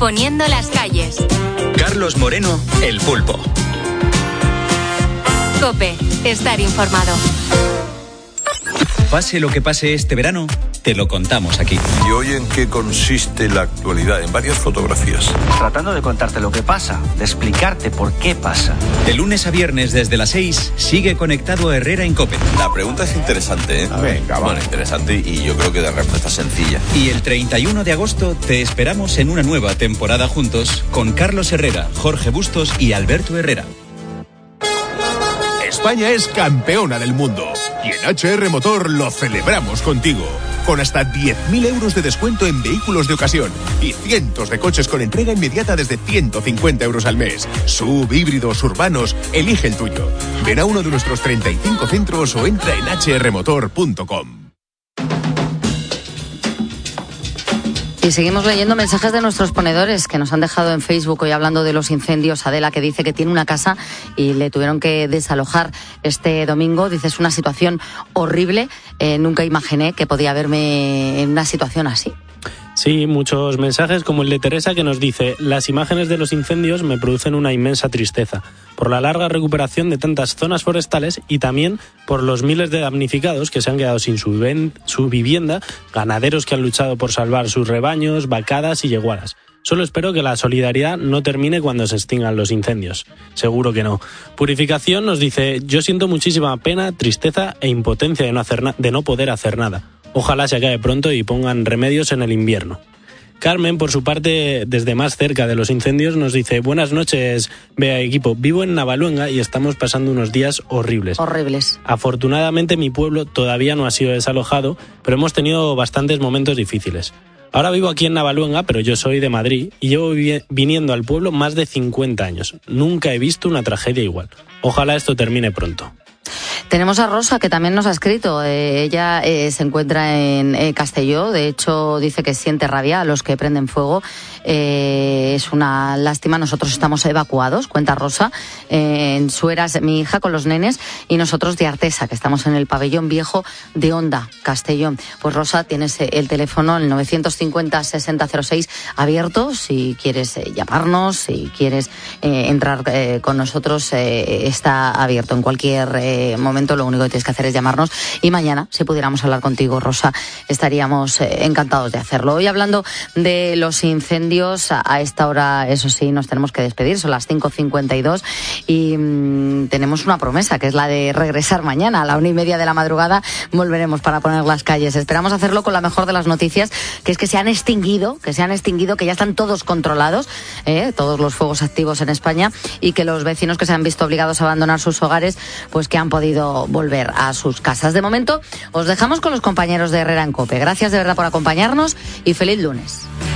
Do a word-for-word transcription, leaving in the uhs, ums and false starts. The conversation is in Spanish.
poniendo las calles. Carlos Moreno, El Pulpo. COPE, estar informado. Pase lo que pase este verano, te lo contamos aquí. ¿Y hoy en qué consiste la actualidad? En varias fotografías. Tratando de contarte lo que pasa, de explicarte por qué pasa. De lunes a viernes desde las seis, sigue conectado a Herrera en COPE. La pregunta es interesante, ¿eh? A ver, venga, bueno, interesante y yo creo que de respuesta sencilla. Y el treinta y uno de agosto te esperamos en una nueva temporada juntos con Carlos Herrera, Jorge Bustos y Alberto Herrera. España es campeona del mundo y en H R Motor lo celebramos contigo. Con hasta diez mil euros de descuento en vehículos de ocasión y cientos de coches con entrega inmediata desde ciento cincuenta euros al mes. Sub, híbridos, urbanos, elige el tuyo. Ven a uno de nuestros treinta y cinco centros o entra en h r motor punto com. Y seguimos leyendo mensajes de nuestros ponedores que nos han dejado en Facebook hoy hablando de los incendios. Adela, que dice que tiene una casa y le tuvieron que desalojar este domingo. Dice, es una situación horrible. Eh, nunca imaginé que podía verme en una situación así. Sí, muchos mensajes como el de Teresa que nos dice: las imágenes de los incendios me producen una inmensa tristeza por la larga recuperación de tantas zonas forestales y también por los miles de damnificados que se han quedado sin su, ven- su vivienda, ganaderos que han luchado por salvar sus rebaños, vacadas y yeguaras. Solo espero que la solidaridad no termine cuando se extingan los incendios. Seguro que no. Purificación nos dice: yo siento muchísima pena, tristeza e impotencia de no, hacer na- de no poder hacer nada. Ojalá se acabe pronto y pongan remedios en el invierno. Carmen, por su parte, desde más cerca de los incendios, nos dice: buenas noches, Bea equipo. Vivo en Navaluenga y estamos pasando unos días horribles. Horribles. Afortunadamente mi pueblo todavía no ha sido desalojado, pero hemos tenido bastantes momentos difíciles. Ahora vivo aquí en Navaluenga, pero yo soy de Madrid y llevo vi- viniendo al pueblo más de cincuenta años. Nunca he visto una tragedia igual. Ojalá esto termine pronto. Tenemos a Rosa, que también nos ha escrito. Eh, ella eh, se encuentra en eh, Castelló. De hecho, dice que siente rabia a los que prenden fuego. Eh, es una lástima. Nosotros estamos evacuados, cuenta Rosa. Eh, en Sueras, mi hija con los nenes, y nosotros de Artesa, que estamos en el pabellón viejo de Onda, Castellón. Pues Rosa, tienes el teléfono, el novecientos cincuenta sesenta cero seis, abierto. Si quieres eh, llamarnos, si quieres eh, entrar eh, con nosotros, eh, está abierto en cualquier eh, momento. Lo único que tienes que hacer es llamarnos, y mañana, si pudiéramos hablar contigo, Rosa, estaríamos eh, encantados de hacerlo. Hoy, hablando de los incendios, a esta hora, eso sí, nos tenemos que despedir. Son las cinco cincuenta y dos y mmm, tenemos una promesa, que es la de regresar mañana a la una y media de la madrugada. Volveremos para poner las calles. Esperamos hacerlo con la mejor de las noticias, que es que se han extinguido, que se han extinguido, que ya están todos controlados, eh, todos los fuegos activos en España, y que los vecinos que se han visto obligados a abandonar sus hogares, pues que han podido volver a sus casas. De momento, os dejamos con los compañeros de Herrera en COPE. Gracias de verdad por acompañarnos y feliz lunes.